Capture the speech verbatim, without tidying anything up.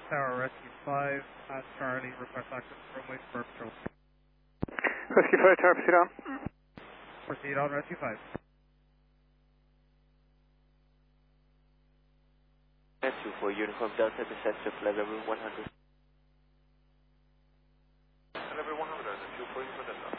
Tower, Rescue five, uh, Charlie, request access runway for patrol. Rescue five Tower, proceed on. Proceed on, Rescue five. Rescue for Uniform Delta, descent to level one hundred. Level one hundred, two for Uniform Delta.